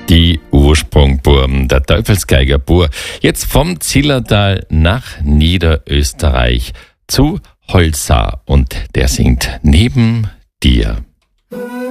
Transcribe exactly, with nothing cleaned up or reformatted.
Die Ursprungburm, der Teufelsgeigerbur, jetzt vom Zillertal nach Niederösterreich zu Holzar und der singt Neben dir.